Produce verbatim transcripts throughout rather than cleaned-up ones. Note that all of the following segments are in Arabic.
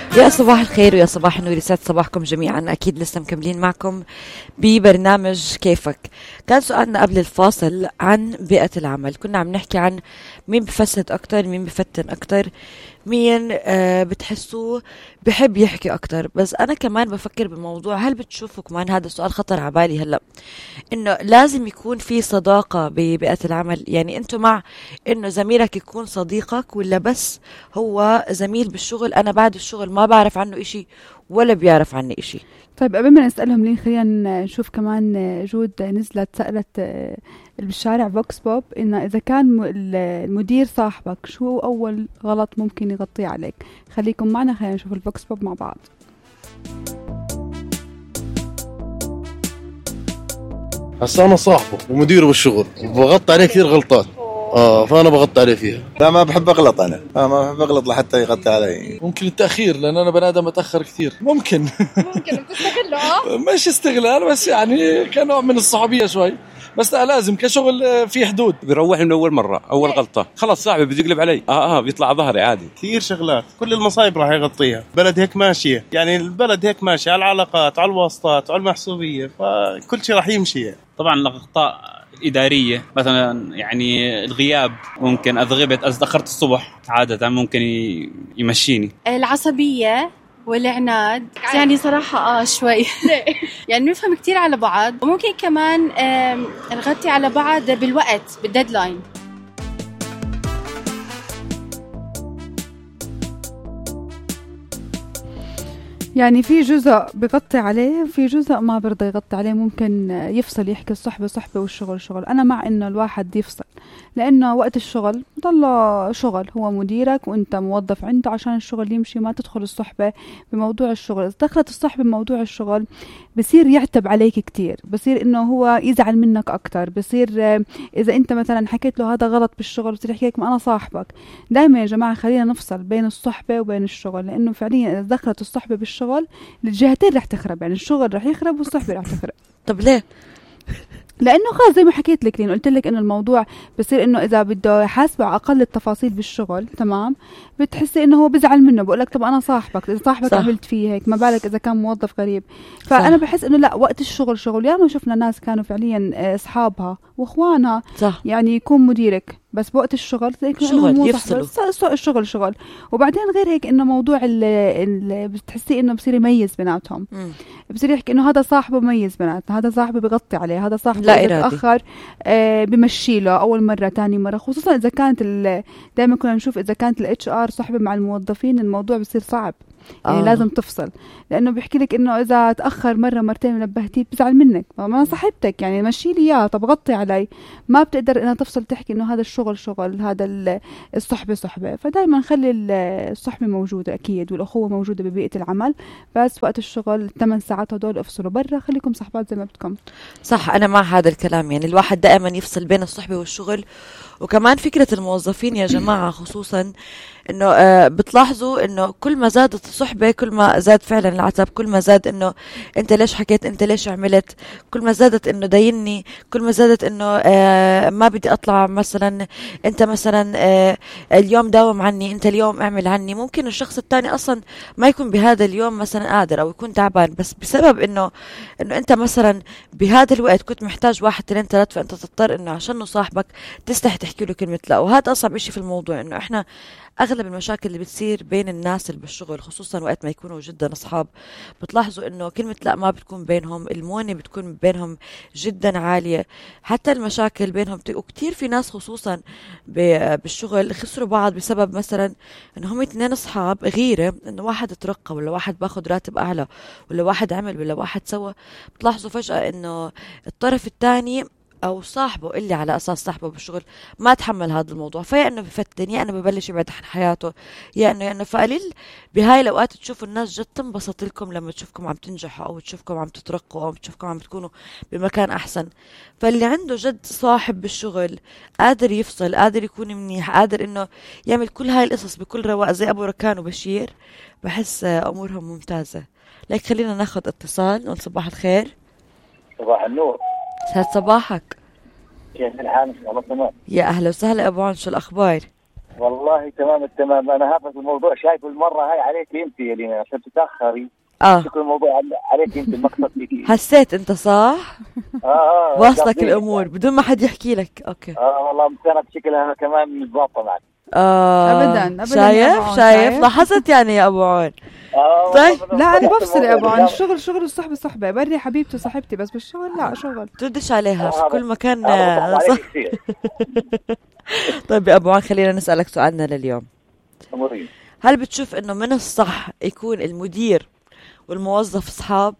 يا صباح الخير ويا صباح النور، يسعد صباحكم جميعا. أكيد لسه مكملين معكم ببرنامج كيفك. كان سؤالنا قبل الفاصل عن بيئة العمل، كنا عم نحكي عن مين بفسد أكتر، مين بفتن أكتر، مين آه بتحسوه بحب يحكي أكتر. بس أنا كمان بفكر بموضوع، هل بتشوفوا كمان هذا السؤال خطر على بالي هلأ، إنه لازم يكون في صداقة ببيئة العمل؟ يعني أنتوا مع إنه زميلك يكون صديقك، ولا بس هو زميل بالشغل أنا بعد الشغل ما بعرف عنه إشي ولا بيعرف عني إشي؟ طيب قبل ما نسألهم لين خلينا نشوف كمان. جود نزلت سألت بالشارع فوكس بوب إن إذا كان المدير صاحبك شو أول غلط ممكن يغطيه عليك؟ خليكم معنا، خلينا نشوف الفوكس بوب مع بعض. هسا أنا صاحبه ومديره بالشغل وبغطي عليه كثير غلطات، اه فانا بغطي عليه فيها. لا ما بحب اغلط، انا آه ما بحب اغلط لحتى يغطي علي. ممكن التاخير، لان انا بني ادم اتاخر كثير. ممكن ممكن بتستغله مش استغلال، بس يعني كنوع من الصحوبيه شوي. بس لا، لازم كشغل في حدود. بيروح من اول مره، اول غلطه خلص صاحبي بده يقلب علي، اه اه بيطلع ظهري عادي. كثير شغلات، كل المصايب راح يغطيها. بلد هيك ماشيه، يعني البلد هيك ماشيه على العلاقات، على الواسطات، على المحسوبيه، فكل شيء راح يمشي. طبعا الاخطاء إدارية، مثلا يعني الغياب، ممكن أذغبت أتأخرت الصبح عادة ممكن يمشيني. العصبية والعناد يعني صراحة آه شوي يعني نفهم كتير على بعض، وممكن كمان نغطي على بعض بالوقت، بالديدلاين. يعني في جزء بيغطي عليه، في جزء ما برضى يغطي عليه. ممكن يفصل، يحكي الصحبة صحبة والشغل شغل. أنا مع إنه الواحد يفصل، لأنه وقت الشغل ضل شغل، هو مديرك وإنت موظف عنده عشان الشغل يمشي. ما تدخل الصحبة بموضوع الشغل. إذا دخلت الصحبة بموضوع الشغل بصير يعتب عليك كتير، بصير إنه هو يزعل منك أكتر، بصير إذا أنت مثلا حكيت له هذا غلط بالشغل بصير يحكي لك ما أنا صاحبك. دايما يا جماعة خلينا نفصل بين الصحبة وبين الشغل، لأنه فعليا إذا دخلت الصحبة بالشغل الشغل الجهتين رح تخرب، يعني الشغل رح يخرب والصحبة رح تخرب. طب ليه؟ لانه خلاص زي ما حكيت لك، لين قلت لك انه الموضوع بصير انه اذا بده يحاسبه على اقل التفاصيل بالشغل، تمام، بتحسي انه هو بزعل منه، بقول لك طب انا صاحبك، اذا صاحبك عملت فيه هيك ما بالك اذا كان موظف غريب. فانا صح. بحس انه لا، وقت الشغل شغل. يا ما شفنا ناس كانوا فعليا اصحابها واخوانها، صح. يعني يكون مديرك بس بوقت الشغل شغل يفصلوا، الشغل شغل. وبعدين غير هيك انه موضوع اللي بتحسي انه بصير يميز بيناتهم، بصير يحكي انه هذا صاحبه مميز بيناتنا، هذا صاحبه بغطي عليه، هذا صاحبه تأخر آه بمشي له اول مره ثاني مره. خصوصا اذا كانت دائما كنا نشوف اذا كانت الاتش ار صاحبه مع الموظفين الموضوع بصير صعب، يعني آه. لازم تفصل، لانه بيحكي لك انه اذا تاخر مره مرتين نبهتيه بزعل منك، ما صاحبتك يعني مشي لي اياه، طب غطي علي. ما بتقدر انها تفصل تحكي انه هذا الشغل شغل، هذا الصحبه صحبه. فدائما خلي الصحبه موجوده اكيد، والاخوه موجوده ببيئه العمل، بس وقت الشغل الثمان ساعات هدول افصلوا برا، خليكم صحبات زي ما بدكم. صح، انا مع هذا الكلام. يعني الواحد دائما يفصل بين الصحبه والشغل. وكمان فكره الموظفين يا جماعه خصوصا انه آه بتلاحظوا انه كل ما زادت الصحبه كل ما زاد فعلا العتب، كل ما زاد انه انت ليش حكيت، انت ليش عملت، كل ما زادت انه دايني، كل ما زادت انه آه ما بدي اطلع مثلا، انت مثلا آه اليوم داوم عني، انت اليوم اعمل عني. ممكن الشخص الثاني اصلا ما يكون بهذا اليوم مثلا قادر او يكون تعبان، بس بسبب انه انه انت مثلا بهذا الوقت كنت محتاج واحد اثنين ثلاث، فانت تضطر انه عشان صاحبك تستحي تحكي له كلمه لا. وهذا اصعب شيء في الموضوع، انه احنا اغلب المشاكل اللي بتصير بين الناس اللي بالشغل خصوصا وقت ما يكونوا جدا اصحاب، بتلاحظوا انه كلمه لا ما بتكون بينهم، المونه بتكون بينهم جدا عاليه، حتى المشاكل بينهم. وكتير في ناس خصوصا بالشغل خسروا بعض بسبب مثلا انه هم اثنين اصحاب، غيره انه واحد ترقى ولا واحد باخذ راتب اعلى ولا واحد عمل ولا واحد سوى. بتلاحظوا فجاه انه الطرف الثاني او صاحبه اللي على اساس صاحبه بالشغل ما تحمل هذا الموضوع، فيا انه بفتن، يا انه ببلش يبعد عن حياته، يا انه يعني فقليل بهاي الاوقات تشوفوا الناس جد تنبسط لكم لما تشوفكم عم تنجحوا او تشوفكم عم تترقوا او تشوفكم عم تكونوا بمكان احسن. فاللي عنده جد صاحب بالشغل قادر يفصل، قادر يكون منيح، قادر انه يعمل كل هاي القصص بكل رواق زي ابو ركان وبشير، بحس امورهم ممتازه. لك خلينا ناخذ اتصال، نقول صباح الخير. صباح النور. سعد صباحك. كيف الحال؟ والله تمام. يا اهلا وسهلا ابو عون، شو الاخبار؟ والله تمام التمام. انا هذا الموضوع شايف المره هاي عليك انت يا لينا عشان تتاخري. اه شكل الموضوع عليك انت المقصد فيك. حسيت انت صح؟ اه اه واصلك الامور بدون ما حد يحكي لك. اوكي اه والله مساند شكلها كمان متضابطه معك. آه ابدا ابدا شايف شايف لاحظت يعني يا ابو عون. آه طيب لا انا بفصل يا ابو عون. الشغل شغل والصحبه صحبه. بري حبيبتي صاحبتي بس بالشغل لا شغل. تردش عليها في آه كل مكان. آه آه صح. صح. طيب يا ابو عون خلينا نسالك سؤالنا لليوم. أمورين. هل بتشوف انه من الصح يكون المدير والموظف اصحاب؟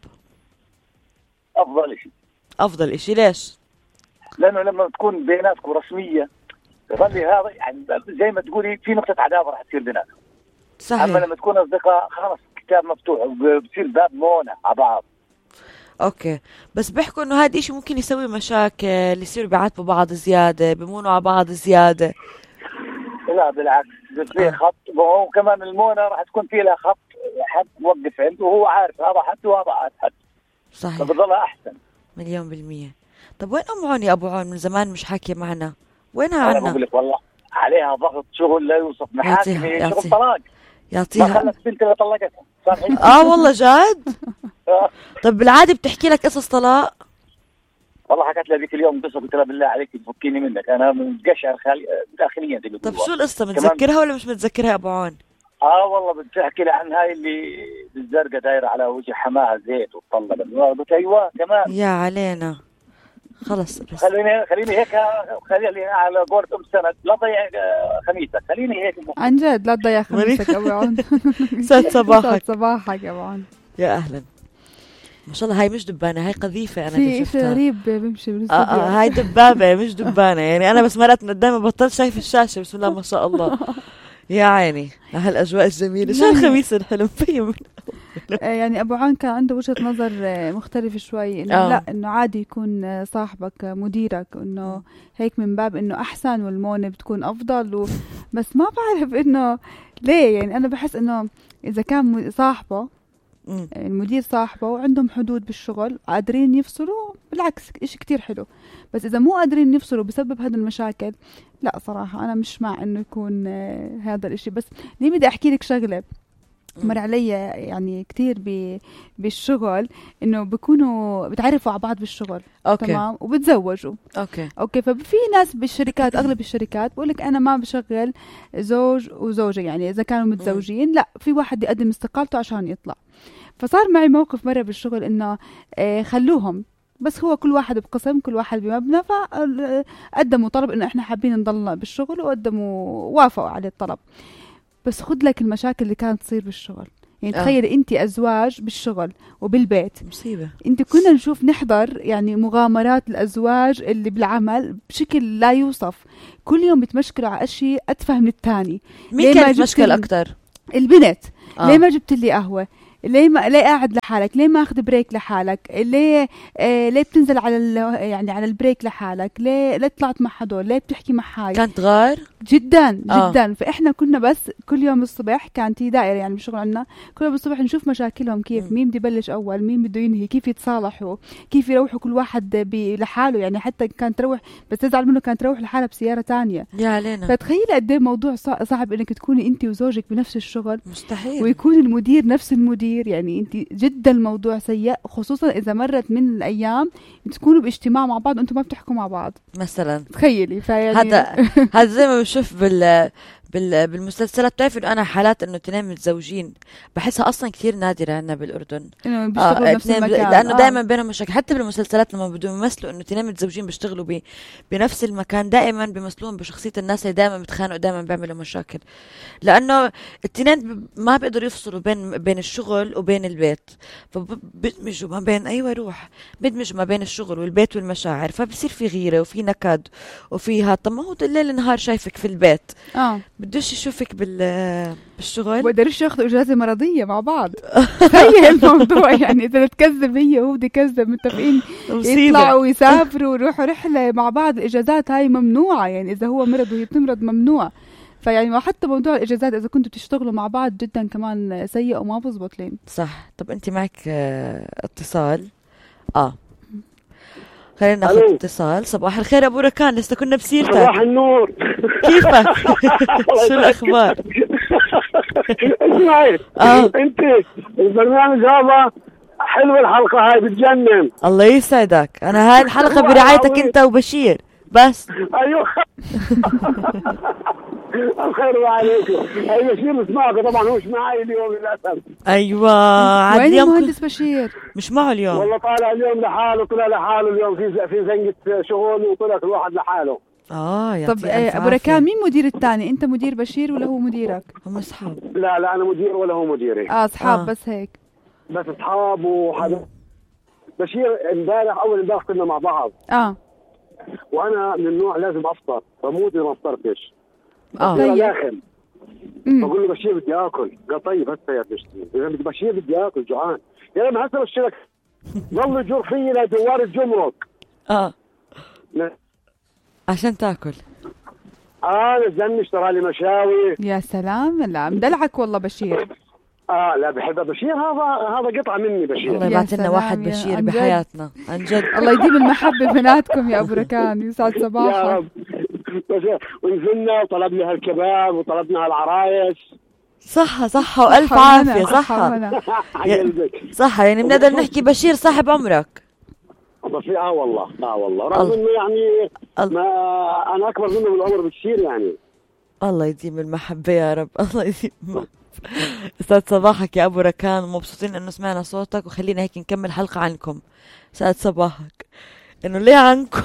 افضل شيء. افضل اشي ليش؟ لانه لما تكون بيناتكم رسميه يظل هذا يعني زي ما تقولي في نقطه عداوه راح تصير بيناتكم. صحيح. اما لما تكون اصدقاء خلاص كتاب مفتوح وبصير باب مونه على بعض. اوكي بس بيحكوا انه هذا الشيء ممكن يسوي مشاكل، يصيروا بيعاتبوا بعض زياده، بيمونوا على بعض زياده. لا بالعكس بتصير آه. خط. وكمان المونه راح تكون في لها خط حد موقف عنده وهو عارف هذا حد وهذا حد. صحيح. فبضلها احسن مليون بالمية. طب وين ام عون يا ابو عون؟ من زمان مش حاكيه معنا. وينها عنا؟ انا بقول لك والله عليها ضغط شغل لا يوصف. محاكم شغل طلاق. يعطيها ما خلت بنت اللي طلقتها. اه والله جد. طب بالعاده بتحكي لك قصص طلاق؟ والله حكت لي ذيك اليوم قصه قلت لها بالله عليك تفكيني منك انا متقشعر خالي داخليا. طب شو القصه متذكرها ولا مش متذكرها يا ابو عون؟ اه والله بتحكي لي عن هاي اللي بالزرقاء دايره على وجه حماها زيت وطلقت. قلت ايوه كمان يا علينا. خلص بس خليني خليني هيك خليني على قولة ام سند لا تضيع خميسك. خليني هيك عن جد لا تضيع خميسك ابو عون. سعد صباحك. صباحك يا ابو عون. يا اهلا. ما شاء الله هاي مش دبانه هاي قذيفه. انا في شيء غريب بيمشي بالاستوديو. آه, اه هاي دبابه مش دبانه. يعني انا بس مرات قدامي بطلت شايف الشاشه. بسم الله ما شاء الله. يا عيني هالاجواء الجميله. شو الخميس الحلو فيه. يعني ابو عون كان عنده وجهه نظر مختلفه شوي انه آه. لا انه عادي يكون صاحبك مديرك انه هيك من باب انه احسن والمونه بتكون افضل و... بس ما بعرف انه ليه. يعني انا بحس انه اذا كان صاحبه المدير صاحبه وعندهم حدود بالشغل قادرين يفصلوا بالعكس إشي كتير حلو. بس إذا مو قادرين يفصلوا بسبب هذا المشاكل لا صراحة أنا مش مع إنه يكون هذا الإشي. بس ليه بدي أحكي لك شغلة مر علي يعني كتير بالشغل إنه بيكونوا بتعرفوا على بعض بالشغل. أوكي. تمام وبتزوجوا. أوكي. أوكي ففي ناس بالشركات أغلب الشركات بقولك أنا ما بشغل زوج وزوجة. يعني إذا كانوا متزوجين لا في واحد يقدم استقالته عشان يطلع. فصار معي موقف مرة بالشغل إنه آه خلوهم بس هو كل واحد بقسم كل واحد بمبنى. فقدموا طلب إنه إحنا حابين نضل بالشغل وقدموا وافقوا على الطلب. بس خد لك المشاكل اللي كانت تصير بالشغل. يعني آه. تخيل أنت أزواج بالشغل وبالبيت مصيبة. أنت كنا نشوف نحضر يعني مغامرات الأزواج اللي بالعمل بشكل لا يوصف. كل يوم بتمشكلوا على أشياء أتفه من الثاني. مين كانت تمشكل أكتر؟ البنت. آه. ليه ما جبت لي قهوة؟ ليه ما ليه قاعد لحالك؟ ليه ما اخذ بريك لحالك؟ ليه آه ليه بتنزل على يعني على البريك لحالك؟ ليه ليه طلعت مع حدول؟ ليه بتحكي مع حالك؟ كانت غار جدا جدا. آه. فاحنا كنا بس كل يوم الصبح كانت هي دائره يعني بالشغل عندنا كل يوم الصبح نشوف مشاكلهم كيف. م. مين بده يبلش اول مين بده ينهي كيف يتصالحوا كيف يروحوا كل واحد لحاله. يعني حتى كانت تروح بس تزعل منه كانت تروح لحالها بسياره تانية. يا علينا. فتخيلي قد ايه موضوع صعب انك تكوني انت وزوجك بنفس الشغل. مستحيل. ويكون المدير نفس المدير. يعني انت جدا الموضوع سيء خصوصا اذا مرت من الايام تكونوا باجتماع مع بعض وانتم ما بتحكوا مع بعض مثلا. تخيلي. فيعني هذا هذا زي ما بنشوف بال بال بالمسلسلات. بتعرف انه انا حالات انه اثنين متزوجين بحسها اصلا كثير نادره عندنا بالاردن. انه بيشتغلوا آه نفس المكان. لانه آه. دائما بينهم مشاكل. حتى بالمسلسلات لما بدهم يمثلوا انه اثنين متزوجين بيشتغلوا بي بنفس المكان دائما بيمثلون بشخصيه الناس اللي دائما بيتخانقوا دائما بيعملوا مشاكل. لانه الاثنين ما بيقدروا يفصلوا بين بين الشغل وبين البيت. فبدمجوا ما بين ايوه روح بدمجوا ما بين الشغل والبيت والمشاعر. فبصير في غيره وفي نكد وفي هذا. طب ما هو الليل نهار شايفك في البيت. اه بدوش يشوفك بال بالشغل. بقدرش ياخذوا اجازه مرضيه مع بعض. تخيل الموضوع. يعني اذا تكذب هي وهو بده يكذب متفقين يطلعوا ويسافروا ويروحوا رحله مع بعض. الاجازات هاي ممنوعه. يعني اذا هو مرض وهي بتمرض ممنوع. فيعني حتى موضوع الاجازات اذا كنتوا تشتغلوا مع بعض جدا كمان سيء وما بزبط لين. صح. طب انت معك اه اتصال. اه خلينا ناخذ اتصال. صباح الخير ابو ركان، لسه كنا بسيرتك. صباح النور. كيفك؟ شو الاخبار؟ اسمعي اه انت البرنامج هذا حلو، الحلقه هاي بتجنن. الله يسعدك. انا هاي الحلقه برعايتك انت وبشير بس. ايوه الخير عليكم. اي بشير بسمعك طبعا، هو مش معي اليوم للاسف. ايوه عاد وين اليوم المهندس بشير؟ مش معه اليوم والله طالع اليوم لحاله، طلع لحاله اليوم في في زنقه شغل وطلع كل واحد لحاله. اه يا طب آه ابو ركان مين مدير الثاني؟ انت مدير بشير ولا هو مديرك؟ هم اصحاب. لا لا انا مدير ولا هو مديري. اه اصحاب آه. بس هيك بس اصحاب وحدا. بشير امبارح اول امبارح كنا مع بعض. اه وانا من النوع لازم افطر، بموت اذا ما افطرتش. اه داخل بقول له بشير بدي اكل، قال طيب هسه يا بشير. اذا بدي بشير بدي اكل جوعان. يا لما هسه بشيرك ضل يجر فيي لدوار الجمرك. اه لا. عشان تاكل. اه نزلني اشترى لي مشاوي. يا سلام. لا مدلعك والله بشير. اه لا بحب بشير، هذا هذا قطعه مني بشير. الله يبعث لنا واحد بشير بحياتنا عن جد. الله يديم المحبه بيناتكم يا ابو ركان، يسعد صباحك يا رب. ونزلنا وطلبنا هالكباب وطلبنا هالعرايس. صحة صحة وألف عافية. صحة صحة يعني بنقدر نحكي بشير صاحب عمرك. بس اه والله اه والله رغم انه يعني ما انا اكبر منه بالعمر بكثير يعني. الله يديم المحبة يا رب. الله يديم المحبة. سعد صباحك يا ابو ركان، مبسوطين انه سمعنا صوتك، وخلينا هيك نكمل حلقة عنكم. سعد صباحك. انه ليه عنكم؟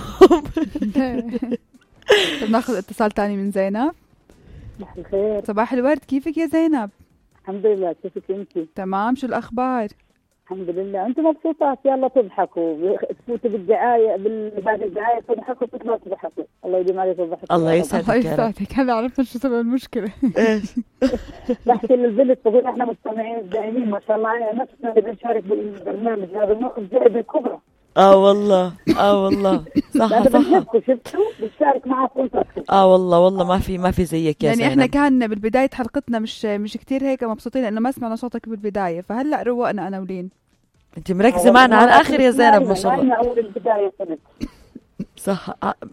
طب ناخذ اتصال تاني من زينب. صباح الخير. صباح الورد، كيفك يا زينب؟ الحمد لله، كيفك انت؟ تمام، شو الاخبار؟ الحمد لله. انتم مبسوطات، يلا تضحكوا، تفوتوا بالدعايه بعد الدعايه تضحكوا وتطلعوا تضحكوا. الله يديم عليك وضحك. الله يسعدك. الله يسعدك. هلا عرفنا شو سبب المشكله. ايش؟ بحكي للبنت بقول احنا مستمعين الدائمين ما شاء الله، نفسنا اللي بنشارك بالبرنامج هذا بناخذ جائزه كبرى. اه والله اه والله صح صح. بنحبكم، شفتوا بنشارك معكم. اه والله والله ما في ما في زيك يا يعني زينب. احنا كان بالبدايه حلقتنا مش مش كثير هيك مبسوطين انه ما سمعنا صوتك بالبدايه، فهلا روقنا انا ولين. انت مركزه معنا على الاخر يا زينب ما شاء الله. اول البدايه كنت صح.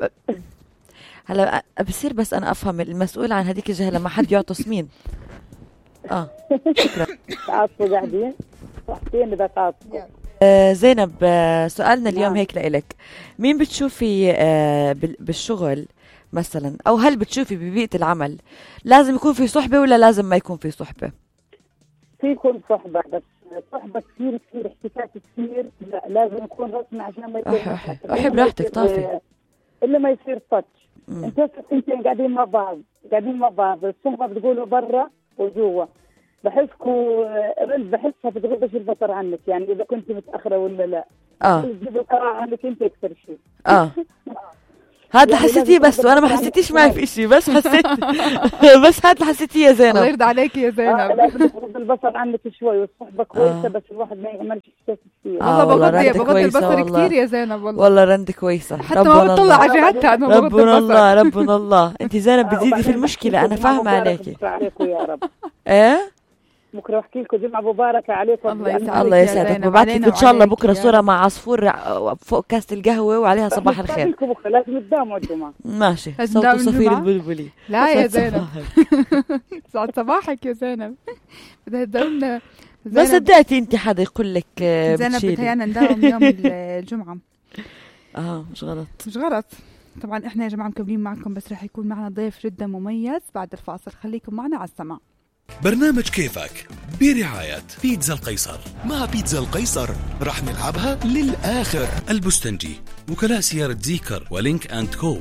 هلا بصير بس انا افهم المسؤول عن هذيك الجهه لما حد يعطس مين. اه شكرا. تعاطفوا قاعدين صحتين اذا تعاطفوا. آه زينب، آه سؤالنا اليوم هيك لإلك، مين بتشوفي آه بالشغل مثلا، او هل بتشوفي ببيئة العمل لازم يكون في صحبة ولا لازم ما يكون في صحبة؟ في يكون صحبة، بس صحبة كثير كثير احتكاك كثير، لا لازم يكون رسمي عشان ما يكون احب راحتك طافي الا ما يصير تاتش. انت انتين قاعدين مع بعض قاعدين مع بعض الصحبة بتقولوا برا وجوا، بحسكوا بحسها بتغضش البصر عنك، يعني اذا كنت متاخره ولا لا. اه بتجيب القراءه عنك انت اكثر شيء. اه هذا اللي حسيتيه بس، وانا ما حسيتيش معي في شيء، بس حسيت بس هذا اللي حسيتيه يا زينب. الله يرضى عليك يا زينب. آه لا بتغض البصر عنك شوي، والصحبه كويسه. آه. بس الواحد ما يعملش احساس كثير. والله بغض بغض البصر كثير يا زينب. والله والله رند كويسه، حتى ما بتطلع على جهتها. انا بغض ربنا الله ربنا الله. انت زينب بتزيدي في المشكله، انا فاهمه عليكي. عليكم يا رب. ايه بكره احكي لكم جمعه مباركه عليكم. الله يسعدك. الله يسعدك. ببعث لك ان شاء الله بكره صوره مع عصفور فوق كاسه القهوه وعليها صباح الخير. بكره لازم تداوموا الجمعه. ماشي. صوت صفير البلبلي. لا يا زينب. سعد صباحك يا زينب. بدها تداومنا. ما صدقتي انت حدا يقول لك زينب بتهيأنا نداوم يوم الجمعه. اه مش غلط مش غلط. طبعا احنا يا جماعه مكملين معكم، بس رح يكون معنا ضيف جدا مميز بعد الفاصل، خليكم معنا على السماع. برنامج كيفك برعاية بيتزا القيصر. مع بيتزا القيصر راح نلعبها للآخر. البستنجي، وكلاء سيارة زيكر ولينك أند كو.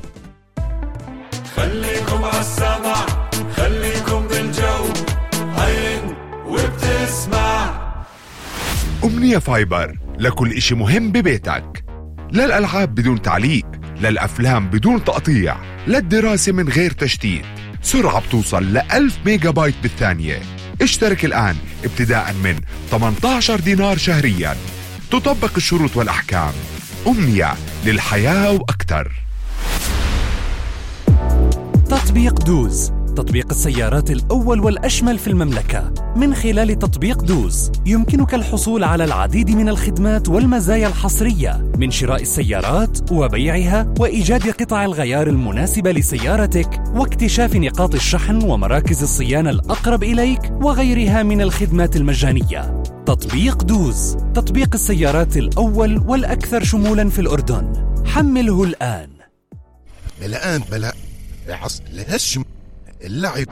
خليكم على السمع، خليكم بالجو، عين وبتسمع. أمنية فايبر لكل إشي مهم ببيتك، للألعاب بدون تعليق، للأفلام بدون تقطيع، للدراسة من غير تشتيت. سرعة بتوصل لألف ميجا بايت بالثانية. اشترك الآن ابتداء من ثمانية عشر دينار شهريا. تطبق الشروط والأحكام. أمنية للحياة وأكثر. تطبيق دوز تطبيق السيارات الأول والأشمل في المملكة. من خلال تطبيق دوز يمكنك الحصول على العديد من الخدمات والمزايا الحصرية، من شراء السيارات وبيعها وإيجاد قطع الغيار المناسبة لسيارتك واكتشاف نقاط الشحن ومراكز الصيانة الأقرب إليك وغيرها من الخدمات المجانية. تطبيق دوز، تطبيق السيارات الأول والأكثر شمولاً في الأردن. حمله الآن. الآن بلا عص لهشم اللعب.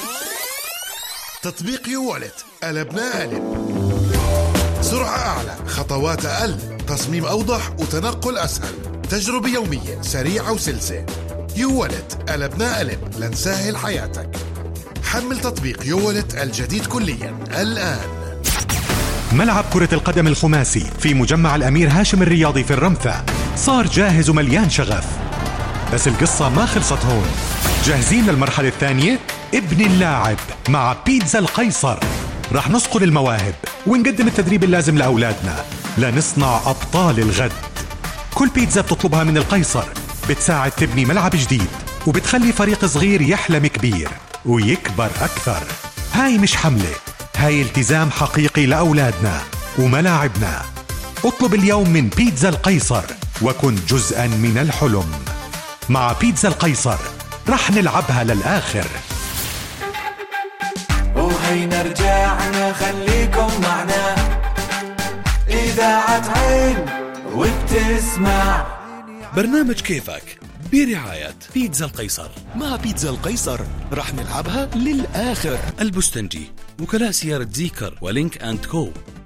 تطبيق يوالت قلبنا قلب، سرعة أعلى، خطوات أقل، تصميم أوضح وتنقل أسهل، تجربة يومية سريعة وسلسة. يوالت قلبنا قلب لنسهل حياتك. حمل تطبيق يوالت الجديد كليا الآن. ملعب كرة القدم الخماسي في مجمع الأمير هاشم الرياضي في الرمثة صار جاهز ومليان شغف، بس القصة ما خلصت هون. جاهزين للمرحلة الثانية؟ ابن اللاعب مع بيتزا القيصر. رح نصقل المواهب ونقدم التدريب اللازم لأولادنا لنصنع أبطال الغد. كل بيتزا بتطلبها من القيصر بتساعد تبني ملعب جديد وبتخلي فريق صغير يحلم كبير ويكبر أكثر. هاي مش حملة، هاي التزام حقيقي لأولادنا وملاعبنا. اطلب اليوم من بيتزا القيصر وكن جزءا من الحلم. مع بيتزا القيصر رح نلعبها للآخر. وهينا رجعنا خليكم معنا، إذاعة عين وبتسمع. برنامج كيفك برعاية بيتزا القيصر. مع بيتزا القيصر رح نلعبها للآخر. البستنجي، وكلاء سيارة زيكر ولينك أند كو.